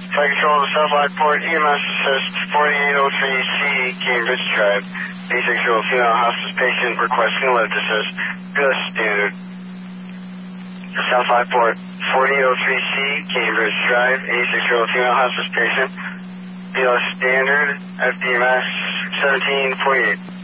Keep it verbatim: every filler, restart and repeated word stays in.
Flight Control to South Lockport, E M S assist forty-eight oh three C, Cambridge Drive. Asexual female hospice patient requesting lift assist. B L S standard. South Lockport, forty-eight oh three C, Cambridge Drive. Asexual female hospice patient. B L S standard, F D M S seventeen forty-eight.